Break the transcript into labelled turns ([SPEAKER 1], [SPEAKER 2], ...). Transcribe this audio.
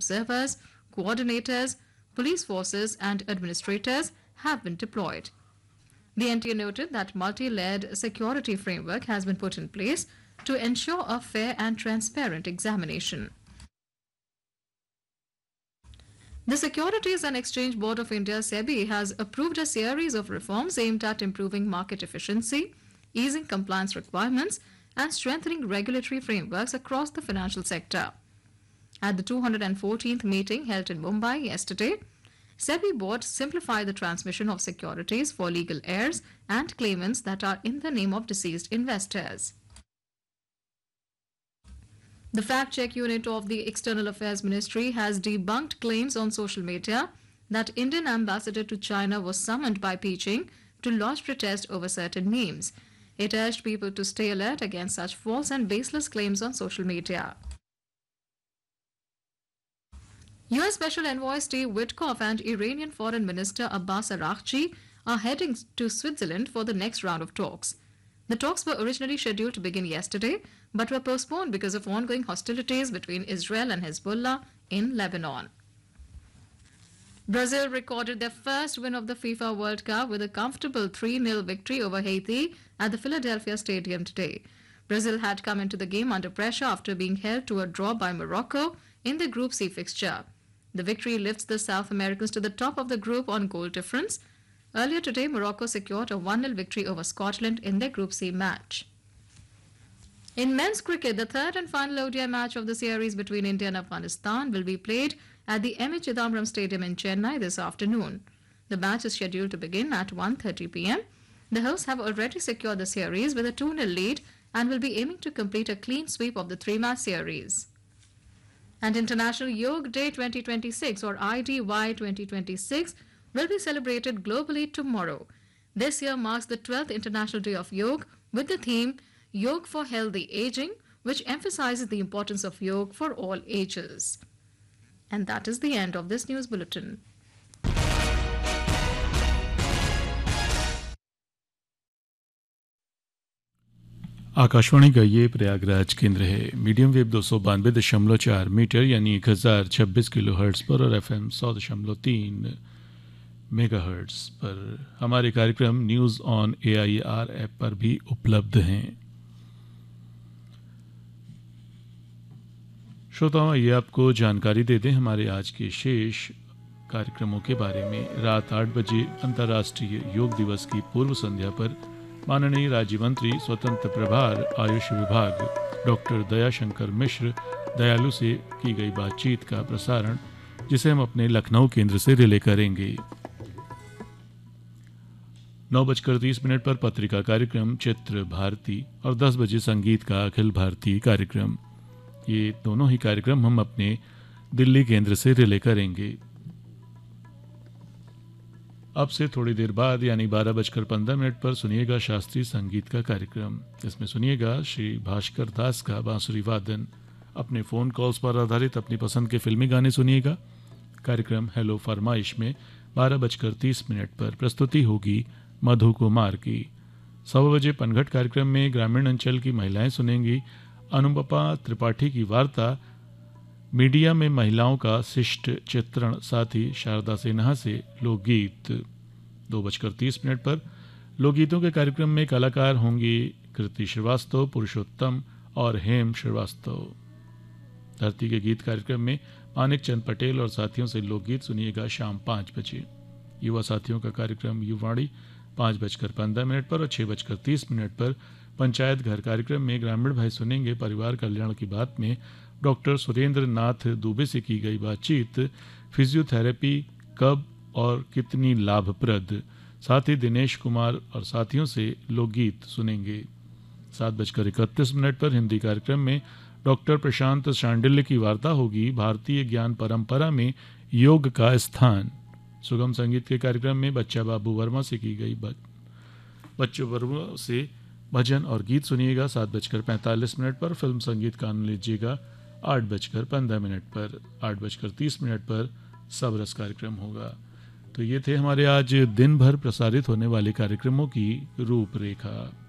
[SPEAKER 1] observers, coordinators, police forces, and administrators have been deployed. The NTA noted that multi-layered security framework has been put in place to ensure a fair and transparent examination. The Securities and Exchange Board of India (SEBI) has approved a series of reforms aimed at improving market efficiency, easing compliance requirements, and strengthening regulatory frameworks across the financial sector. At the 214th meeting held in Mumbai yesterday, SEBI board simplified the transmission of securities for legal heirs and claimants that are in the name of deceased investors. The fact-check unit of the External Affairs Ministry has debunked claims on social media that Indian ambassador to China was summoned by Beijing to lodge protest over certain memes. It urged people to stay alert against such false and baseless claims on social media. U.S. Special Envoy Steve Witkoff and Iranian Foreign Minister Abbas Araghchi are heading to Switzerland for the next round of talks. The talks were originally scheduled to begin yesterday, but were postponed because of ongoing hostilities between Israel and Hezbollah in Lebanon. Brazil recorded their first win of the FIFA World Cup with a comfortable 3-0 victory over Haiti at the Philadelphia Stadium today. Brazil had come into the game under pressure after being held to a draw by Morocco in the Group C fixture. The victory lifts the South Americans to the top of the group on goal difference. Earlier today, Morocco secured a 1-0 victory over Scotland in their Group C match. In men's cricket, the third and final ODI match of the series between India and Afghanistan will be played at the M.A. Chidambaram Stadium in Chennai this afternoon. The match is scheduled to begin at 1:30 p.m. The hosts have already secured the series with a 2-0 lead and will be aiming to complete a clean sweep of the three-match series. And International Yoga Day 2026 or IDY 2026 will be celebrated globally tomorrow. This year marks the 12th International Day of Yoga with the theme Yoga for Healthy Aging, which emphasizes the importance of yoga for all ages. And that is the end of this news bulletin.
[SPEAKER 2] Akashvani का ये प्रयागराज केंद्र है। Medium wave 292.4 metre यानी 1026 kilo hertz पर और FM 100.3 mega hertz पर हमारे कार्यक्रम न्यूज़ ऑन AIR ऐप पर भी उपलब्ध हैं। श्रोताओं, ये आपको जानकारी दे दें हमारे आज के शेष कार्यक्रमों के बारे में। रात 8 बजे अंतर्राष्ट्रीय योग दिवस की पूर्व संध्या पर माननीय राज्य मंत्री स्वतंत्र प्रभार आयुष विभाग डॉक्टर दयाशंकर मिश्र दयालु से की गई बातचीत का प्रसारण, जिसे हम अपने लखनऊ केंद्र से रिले करेंगे। 9:30 पर पत्रिका कार्यक्रम चित्र भारती और 10 बजे संगीत का अखिल भारतीय कार्यक्रम। ये दोनों ही कार्यक्रम हम अपने दिल्ली केंद्र से रिले करेंगे। अब से थोड़ी देर बाद यानी 12:15 पर सुनिएगा शास्त्रीय संगीत का कार्यक्रम। इसमें सुनिएगा श्री भास्कर दास का बांसुरी वादन। अपने फ़ोन कॉल्स पर आधारित अपनी पसंद के फिल्मी गाने सुनिएगा। कार्यक्रम हेलो फरमाइश में 12:30 पर प्रस्तुति होगी मधु कुमार की। 1:15 बजे पनघट कार्यक्रम में ग्रामीण अंचल की महिलाएं सुनेंगी अनुपमा त्रिपाठी की वार्ता मीडिया में महिलाओं का शिष्ट चित्रण, साथ ही शारदा सिन्हा से लोकगीत। 2:30 पर लोकगीतों के कार्यक्रम में कलाकार होंगी कृति श्रीवास्तव, पुरुषोत्तम और हेम श्रीवास्तव। धरती के गीत कार्यक्रम में मानिक चंद पटेल और साथियों से लोकगीत सुनिएगा शाम 5 बजे। युवा साथियों का कार्यक्रम युवाणी 5:15 पर और 6:30 पर पंचायत घर कार्यक्रम में ग्रामीण भाई सुनेंगे परिवार कल्याण की बात में डॉक्टर सुरेंद्र नाथ दुबे से की गई बातचीत, फिजियोथेरेपी कब और कितनी लाभप्रद। साथ ही दिनेश कुमार और साथियों से लोकगीत सुनेंगे। 7:31 पर हिंदी कार्यक्रम में डॉक्टर प्रशांत शांडिल्य की वार्ता होगी भारतीय ज्ञान परंपरा में योग का स्थान। सुगम संगीत के कार्यक्रम में बच्चा बाबू वर्मा से की गई बच्चों वर्मा से भजन और गीत सुनिएगा। 7:45 पर फिल्म संगीत का आनंद लीजिएगा। 8:15 पर 8:30 पर सब रस कार्यक्रम होगा। तो ये थे हमारे आज दिन भर प्रसारित होने वाले कार्यक्रमों की रूपरेखा।